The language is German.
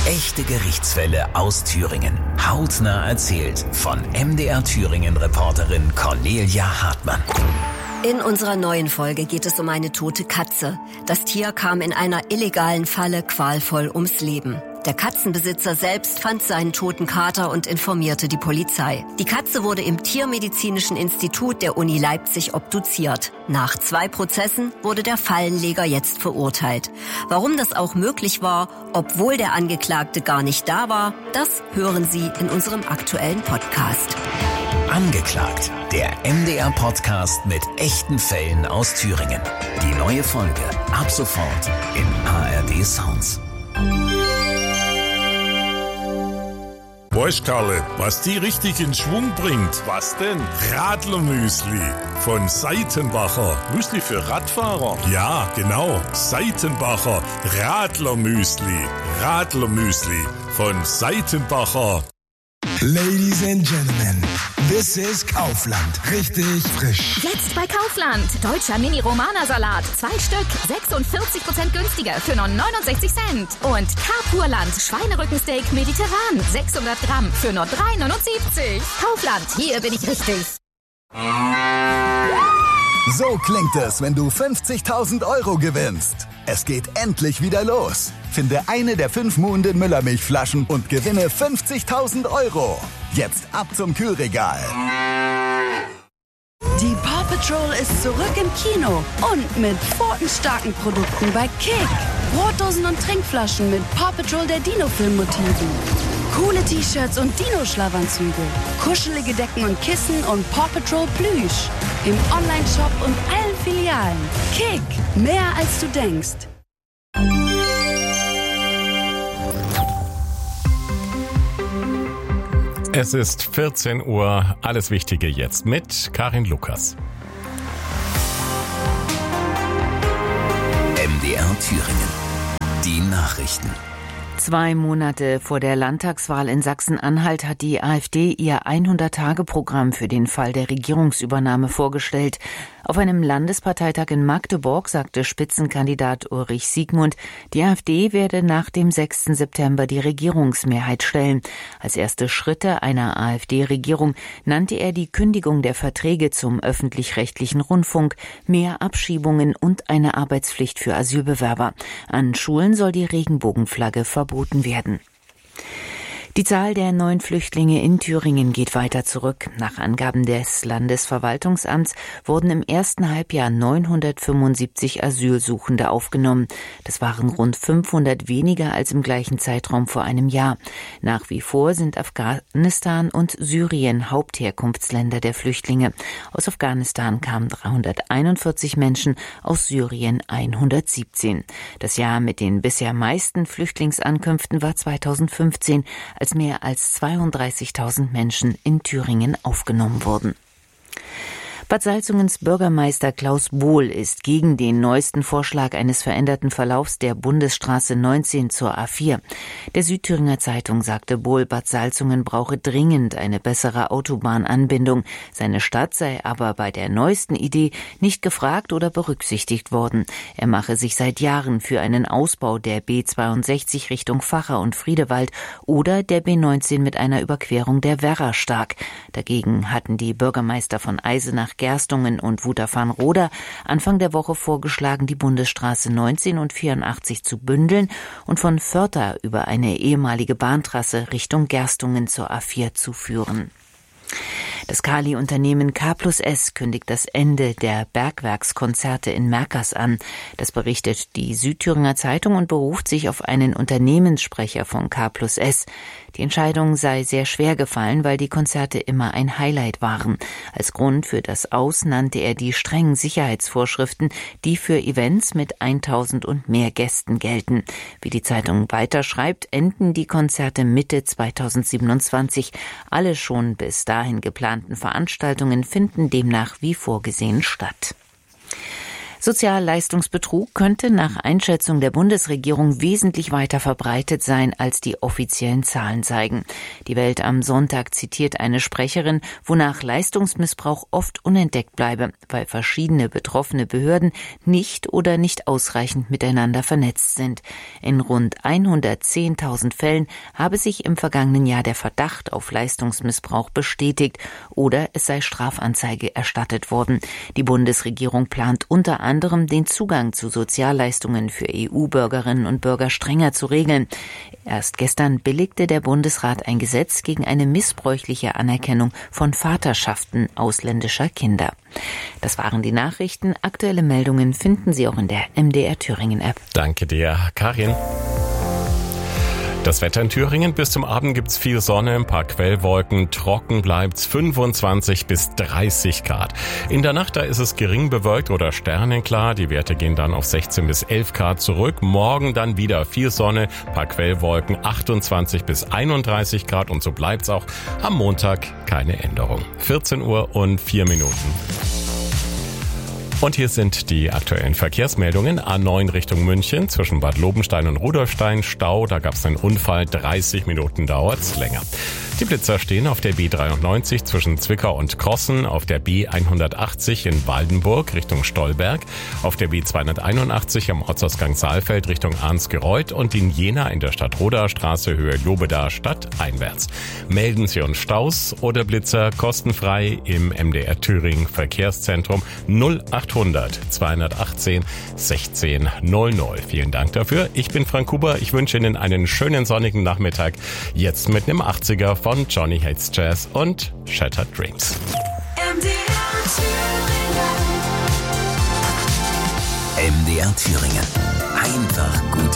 Echte Gerichtsfälle aus Thüringen. Hautnah erzählt von MDR-Thüringen-Reporterin Cornelia Hartmann. In unserer neuen Folge geht es um eine tote Katze. Das Tier kam in einer illegalen Falle qualvoll ums Leben. Der Katzenbesitzer selbst fand seinen toten Kater und informierte die Polizei. Die Katze wurde im Tiermedizinischen Institut der Uni Leipzig obduziert. Nach 2 Prozessen wurde der Fallenleger jetzt verurteilt. Warum das auch möglich war, obwohl der Angeklagte gar nicht da war, das hören Sie in unserem aktuellen Podcast. Angeklagt, der MDR-Podcast mit echten Fällen aus Thüringen. Die neue Folge ab sofort in ARD Sounds. Weißt Karle, was die richtig in Schwung bringt? Was denn? Radlermüsli von Seitenbacher. Müsli für Radfahrer? Ja, genau. Seitenbacher Radlermüsli. Radlermüsli von Seitenbacher. Ladies and Gentlemen, this is Kaufland. Richtig frisch. Jetzt bei Kaufland. Deutscher Mini-Romana-Salat. 2 Stück. 46% günstiger für nur 69 Cent. Und Carpurland. Schweinerückensteak mediterran. 600 Gramm für nur 3,79. Kaufland. Hier bin ich richtig. So klingt es, wenn du 50.000 € gewinnst. Es geht endlich wieder los. Finde eine der 5 Muhnden Müllermilchflaschen und gewinne 50.000 €. Jetzt ab zum Kühlregal. Die Paw Patrol ist zurück im Kino und mit pfotenstarken Produkten bei Kick. Brotdosen und Trinkflaschen mit Paw Patrol der Dino-Film-Motiven. Coole T-Shirts und Dino-Schlafanzüge. Kuschelige Decken und Kissen und Paw Patrol Plüsch. Im Online-Shop und allen Filialen. Kick, mehr als du denkst. Es ist 14 Uhr. Alles Wichtige jetzt mit Karin Lukas. MDR Thüringen. Die Nachrichten. 2 Monate vor der Landtagswahl in Sachsen-Anhalt hat die AfD ihr 100-Tage-Programm für den Fall der Regierungsübernahme vorgestellt. Auf einem Landesparteitag in Magdeburg sagte Spitzenkandidat Ulrich Siegmund, die AfD werde nach dem 6. September die Regierungsmehrheit stellen. Als erste Schritte einer AfD-Regierung nannte er die Kündigung der Verträge zum öffentlich-rechtlichen Rundfunk, mehr Abschiebungen und eine Arbeitspflicht für Asylbewerber. An Schulen soll die Regenbogenflagge verboten werden. Die Zahl der neuen Flüchtlinge in Thüringen geht weiter zurück. Nach Angaben des Landesverwaltungsamts wurden im ersten Halbjahr 975 Asylsuchende aufgenommen. Das waren rund 500 weniger als im gleichen Zeitraum vor einem Jahr. Nach wie vor sind Afghanistan und Syrien Hauptherkunftsländer der Flüchtlinge. Aus Afghanistan kamen 341 Menschen, aus Syrien 117. Das Jahr mit den bisher meisten Flüchtlingsankünften war 2015, als mehr als 32.000 Menschen in Thüringen aufgenommen wurden. Bad Salzungens Bürgermeister Klaus Bohl ist gegen den neuesten Vorschlag eines veränderten Verlaufs der Bundesstraße 19 zur A4. Der Südthüringer Zeitung sagte Bohl, Bad Salzungen brauche dringend eine bessere Autobahnanbindung. Seine Stadt sei aber bei der neuesten Idee nicht gefragt oder berücksichtigt worden. Er mache sich seit Jahren für einen Ausbau der B62 Richtung Vacha und Friedewald oder der B19 mit einer Überquerung der Werra stark. Dagegen hatten die Bürgermeister von Eisenach, Gerstungen und Wutachfarnroda Anfang der Woche vorgeschlagen, die Bundesstraße 19 und 84 zu bündeln und von Vörther über eine ehemalige Bahntrasse Richtung Gerstungen zur A4 zu führen. Das Kali-Unternehmen K+S kündigt das Ende der Bergwerkskonzerte in Merkers an. Das berichtet die Südthüringer Zeitung und beruft sich auf einen Unternehmenssprecher von K+S. Die Entscheidung sei sehr schwer gefallen, weil die Konzerte immer ein Highlight waren. Als Grund für das Aus nannte er die strengen Sicherheitsvorschriften, die für Events mit 1000 und mehr Gästen gelten. Wie die Zeitung weiterschreibt, enden die Konzerte Mitte 2027. Alle schon bis dahin geplanten Veranstaltungen finden demnach wie vorgesehen statt. Sozialleistungsbetrug könnte nach Einschätzung der Bundesregierung wesentlich weiter verbreitet sein, als die offiziellen Zahlen zeigen. Die Welt am Sonntag zitiert eine Sprecherin, wonach Leistungsmissbrauch oft unentdeckt bleibe, weil verschiedene betroffene Behörden nicht oder nicht ausreichend miteinander vernetzt sind. In rund 110.000 Fällen habe sich im vergangenen Jahr der Verdacht auf Leistungsmissbrauch bestätigt oder es sei Strafanzeige erstattet worden. Die Bundesregierung plant unter anderem, den Zugang zu Sozialleistungen für EU-Bürgerinnen und Bürger strenger zu regeln. Erst gestern billigte der Bundesrat ein Gesetz gegen eine missbräuchliche Anerkennung von Vaterschaften ausländischer Kinder. Das waren die Nachrichten. Aktuelle Meldungen finden Sie auch in der MDR Thüringen App. Danke dir, Karin. Das Wetter in Thüringen: bis zum Abend gibt's viel Sonne, ein paar Quellwolken, trocken bleibt's, 25 bis 30 Grad. In der Nacht, da ist es gering bewölkt oder sternenklar, die Werte gehen dann auf 16 bis 11 Grad zurück. Morgen dann wieder viel Sonne, ein paar Quellwolken, 28 bis 31 Grad und so bleibt's auch am Montag, keine Änderung. 14 Uhr und 4 Minuten. Und hier sind die aktuellen Verkehrsmeldungen. A9 Richtung München, zwischen Bad Lobenstein und Rudolfstein, Stau, da gab es einen Unfall, 30 Minuten dauert's länger. Die Blitzer stehen auf der B93 zwischen Zwickau und Krossen, auf der B180 in Waldenburg Richtung Stolberg, auf der B281 am Ortsausgang Saalfeld Richtung Arnsgereuth und in Jena in der Stadtroder Straße Höhe Lobeda stadteinwärts. Melden Sie uns Staus oder Blitzer kostenfrei im MDR Thüringen Verkehrszentrum 0800 218 16 00. Vielen Dank dafür. Ich bin Frank Huber. Ich wünsche Ihnen einen schönen sonnigen Nachmittag. Jetzt mit einem 80er von Johnny Hates Jazz und Shattered Dreams. MDR Thüringen. Einfach gut.